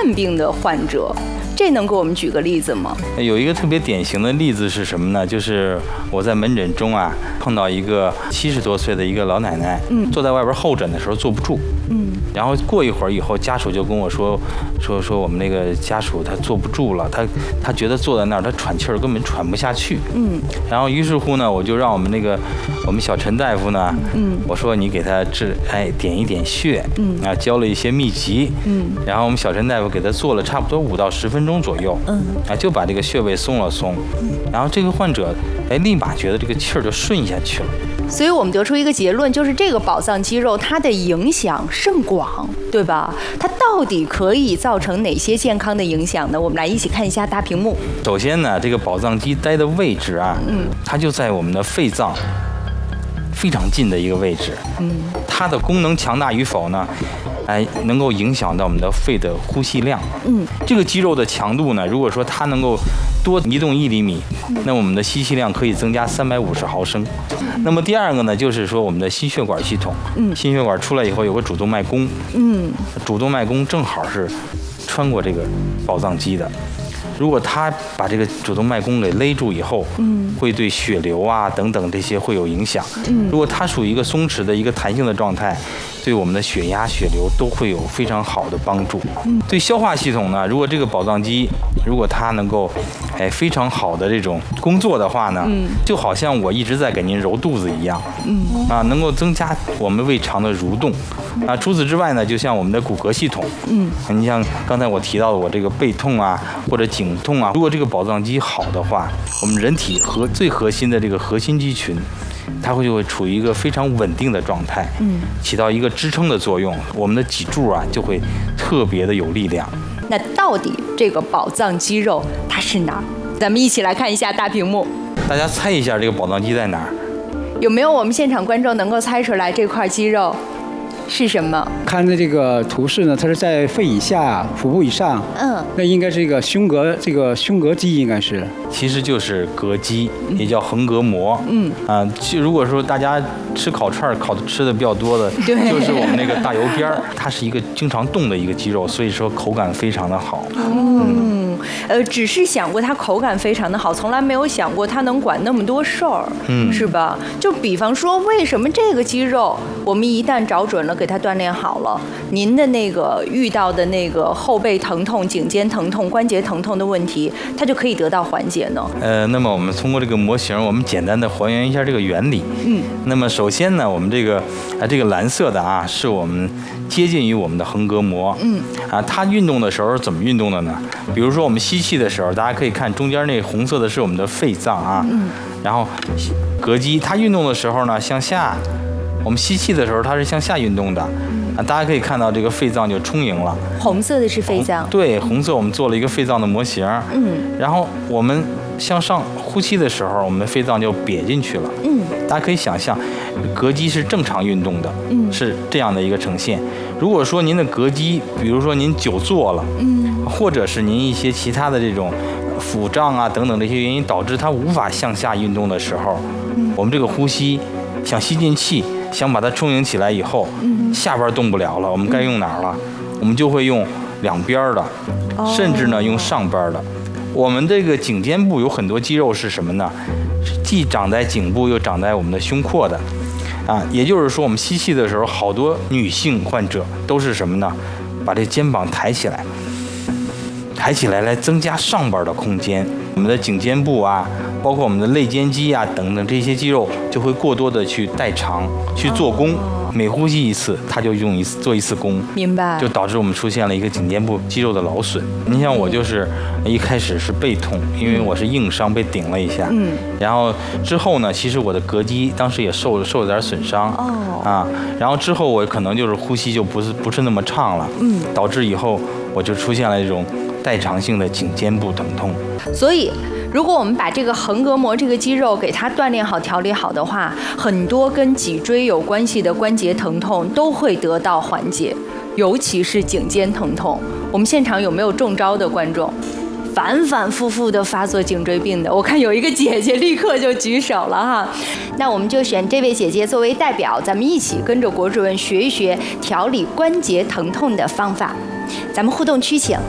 慢病的患者。这能给我们举个例子吗？ 有一个特别典型的例子是什么呢？就是我在门诊中啊，碰到一个70多岁的一个老奶奶，坐在外边候诊的时候坐不住，然后过一会儿以后，家属就跟我说我们那个家属他坐不住了，他觉得坐在那儿他喘气儿根本喘不下去，然后于是乎呢，我就让我们小陈大夫呢，我说你给他点一点穴，教了一些秘籍，然后我们小陈大夫给他做了差不多5到10分钟左右，就把这个穴位松了松，然后这个患者立马觉得这个气儿就顺下去了。 所以我们得出一个结论，就是这个宝藏肌肉它的影响甚广，对吧？它到底可以造成哪些健康的影响呢？我们来一起看一下大屏幕。 首先呢，这个宝藏肌待的位置啊，它就在我们的肺脏非常近的一个位置，它的功能强大与否呢，能够影响到我们的肺的呼吸量。这个肌肉的强度呢，如果说它能够多移动1厘米，那我们的吸气量可以增加350毫升。那么第二个呢，就是说我们的心血管系统，心血管出来以后有个主动脉弓，主动脉弓正好是穿过这个宝藏肌的。如果它把这个主动脉弓给勒住以后，会对血流啊等等这些会有影响。如果它属于一个松弛的一个弹性的状态，对我们的血压、血流都会有非常好的帮助。对消化系统呢，如果这个宝藏肌如果它能够非常好的这种工作的话呢，就好像我一直在给您揉肚子一样，能够增加我们胃肠的蠕动。除此之外呢，就像我们的骨骼系统，你像刚才我提到的我这个背痛啊或者颈痛啊，如果这个宝藏肌好的话，我们人体最核心的这个核心肌群，它就会处于一个非常稳定的状态，起到一个支撑的作用，我们的脊柱啊就会特别的有力量。 那到底这个宝藏肌肉它是哪儿？咱们一起来看一下大屏幕， 大家猜一下这个宝藏肌在哪儿？ 有没有我们现场观众能够猜出来这块肌肉是什么？ 看的这个图示呢，它是在肺以下、腹部以上，那应该是一个胸膈肌，应该是， 其实就是膈肌，也叫横膈膜。如果说大家吃烤串吃的比较多的，就是我们那个大油边儿，它是一个经常动的一个肌肉，所以说口感非常的好。 只是想过它口感非常的好，从来没有想过它能管那么多事儿，是吧？就比方说，为什么这个肌肉我们一旦找准了，给它锻炼好了，您的那个遇到的那个后背疼痛、颈肩疼痛、关节疼痛的问题，它就可以得到缓解呢？ 那么我们通过这个模型，我们简单的还原一下这个原理。那么首先呢，我们这个蓝色的啊，是我们接近于我们的横膈膜。它运动的时候是怎么运动的呢？比如说我们吸气的时候，大家可以看中间那红色的是我们的肺脏啊，然后膈肌它运动的时候呢向下，我们吸气的时候它是向下运动的。大家可以看到这个肺脏就充盈了。 红色的是肺脏， 对，红色我们做了一个肺脏的模型。然后我们向上呼气的时候，我们的肺脏就瘪进去了。大家可以想象，膈肌是正常运动的，是这样的一个呈现。如果说您的膈肌，比如说您久坐了，或者是您一些其他的这种腹胀啊等等这些原因导致它无法向下运动的时候，我们这个呼吸想吸进气，想把它充盈起来以后，下边动不了了，我们该用哪儿了？我们就会用两边的，甚至呢用上边的。我们这个颈肩部有很多肌肉是什么呢？既长在颈部又长在我们的胸廓的，也就是说我们吸气的时候，好多女性患者都是什么呢？把这肩膀抬起来来增加上边的空间。我们的颈肩部啊，包括我们的肋间肌啊等等这些肌肉就会过多的去代偿去做功。每呼吸一次，它就做一次功， 明白？ 就导致我们出现了一个颈肩部肌肉的劳损。你像我就是一开始是背痛，因为我是硬伤被顶了一下，然后之后呢，其实我的膈肌当时也受了点损伤，然后之后我可能就是呼吸就不是那么畅了，导致以后我就出现了这种代偿性的颈肩部疼痛。 所以如果我们把这个横膈膜这个肌肉给它锻炼好、调理好的话，很多跟脊椎有关系的关节疼痛都会得到缓解，尤其是颈肩疼痛。我们现场有没有中招的观众？反反复复的发作颈椎病的，我看有一个姐姐立刻就举手了哈。那我们就选这位姐姐作为代表，咱们一起跟着国主任学一学调理关节疼痛的方法。咱们互动区请。